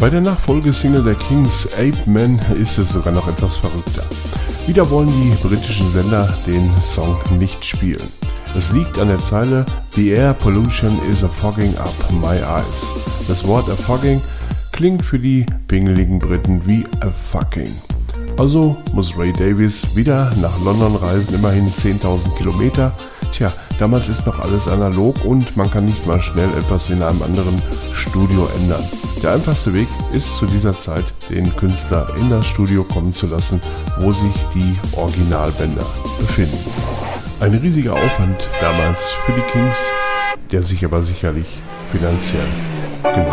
Bei der Nachfolgesingle der Kings, Ape Man, ist es sogar noch etwas verrückter. Wieder wollen die britischen Sender den Song nicht spielen. Es liegt an der Zeile "The air pollution is a fogging up my eyes". Das Wort "a fogging" klingt für die pingeligen Briten wie "a fucking". Also muss Ray Davies wieder nach London reisen, immerhin 10.000 Kilometer. Tja, damals ist noch alles analog und man kann nicht mal schnell etwas in einem anderen Studio ändern. Der einfachste Weg ist zu dieser Zeit, den Künstler in das Studio kommen zu lassen, wo sich die Originalbänder befinden. Ein riesiger Aufwand damals für die Kings, der sich aber sicherlich finanziell gelohnt hat.